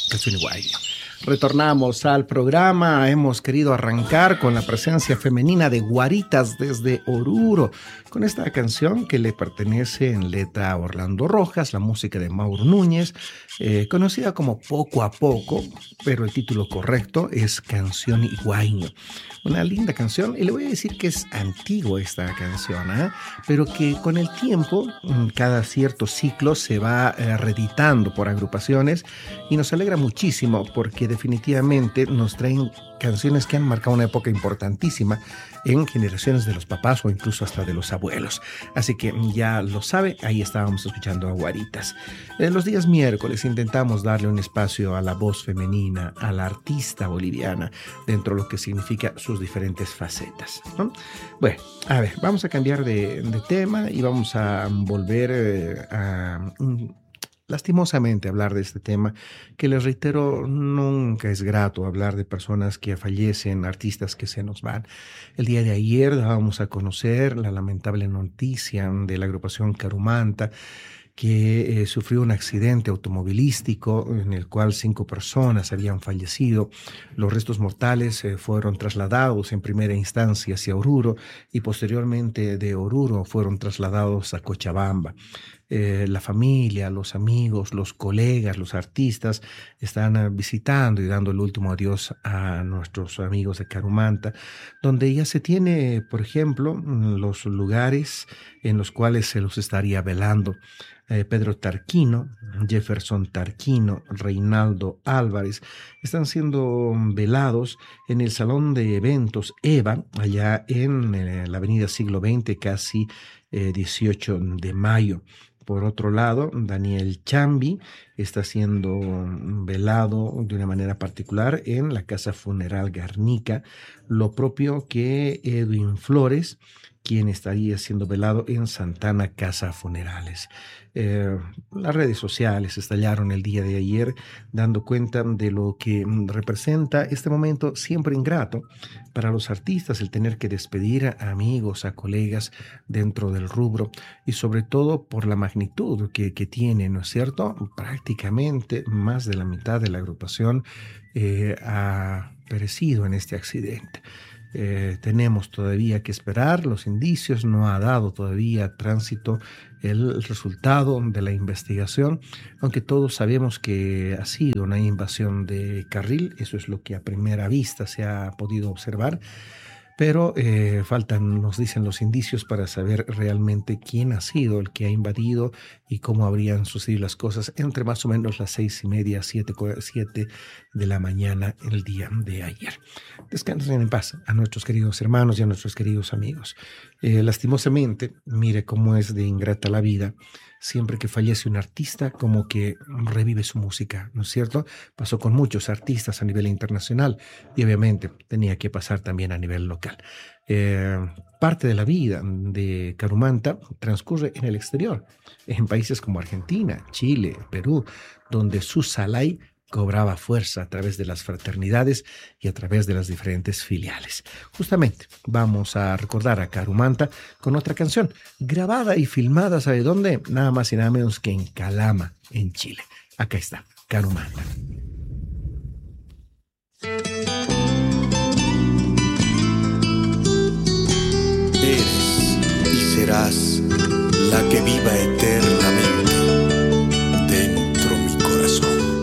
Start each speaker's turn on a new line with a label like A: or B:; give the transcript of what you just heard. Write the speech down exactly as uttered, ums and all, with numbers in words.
A: Canción Guayo. Retornamos al programa. Hemos querido arrancar con la presencia femenina de Guaritas desde Oruro, con esta canción que le pertenece en letra a Orlando Rojas, la música de Mauro Núñez, eh, conocida como Poco a Poco, pero el título correcto es Canción Iguaño. Una linda canción, y le voy a decir que es antigua esta canción, ¿eh? Pero que con el tiempo, cada cierto ciclo se va eh, reeditando por agrupaciones, y nos alegra muchísimo porque definitivamente nos traen canciones que han marcado una época importantísima en generaciones de los papás o incluso hasta de los abuelos. Así que ya lo sabe, ahí estábamos escuchando a Guaritas. En los días miércoles intentamos darle un espacio a la voz femenina, a la artista boliviana, dentro de lo que significa sus diferentes facetas, ¿no? Bueno, a ver, vamos a cambiar de, de tema y vamos a volver eh, a... Um, lastimosamente hablar de este tema, que les reitero, nunca es grato hablar de personas que fallecen, artistas que se nos van. El día de ayer dábamos a conocer la lamentable noticia de la agrupación Carumanta, que eh, sufrió un accidente automovilístico en el cual cinco personas habían fallecido. Los restos mortales eh, fueron trasladados en primera instancia hacia Oruro y posteriormente de Oruro fueron trasladados a Cochabamba. Eh, la familia, los amigos, los colegas, los artistas están uh, visitando y dando el último adiós a nuestros amigos de Carumanta, donde ya se tiene, por ejemplo, los lugares en los cuales se los estaría velando. Eh, Pedro Tarquino, Jefferson Tarquino, Reinaldo Álvarez están siendo velados en el Salón de Eventos EVA, allá en eh, la avenida Siglo veinte, casi eh, dieciocho de mayo. Por otro lado, Daniel Chambi está siendo velado de una manera particular en la Casa Funeral Garnica, lo propio que Edwin Flores, quien estaría siendo velado en Santana Casa Funerales. Eh, las redes sociales estallaron el día de ayer dando cuenta de lo que representa este momento siempre ingrato para los artistas, el tener que despedir a amigos, a colegas dentro del rubro, y sobre todo por la magnitud que, que tiene, ¿no es cierto? Prácticamente más de la mitad de la agrupación eh, ha perecido en este accidente. Eh, tenemos todavía que esperar los indicios, no ha dado todavía tránsito el resultado de la investigación, aunque todos sabemos que ha sido una invasión de carril, eso es lo que a primera vista se ha podido observar, pero eh, faltan, nos dicen los indicios para saber realmente quién ha sido el que ha invadido y cómo habrían sucedido las cosas entre más o menos las seis y media, siete, siete de la mañana el día de ayer. Descansen en paz a nuestros queridos hermanos y a nuestros queridos amigos. Eh, lastimosamente, mire cómo es de ingrata la vida. Siempre que fallece un artista, como que revive su música, ¿no es cierto? Pasó con muchos artistas a nivel internacional y obviamente tenía que pasar también a nivel local. Eh, parte de la vida de Carumanta transcurre en el exterior, en países como Argentina, Chile, Perú, donde su salay cobraba fuerza a través de las fraternidades y a través de las diferentes filiales. Justamente vamos a recordar a Carumanta con otra canción grabada y filmada, ¿sabe dónde? Nada más y nada menos que en Calama, en Chile. Acá está, Carumanta.
B: Eres y serás la que viva eterna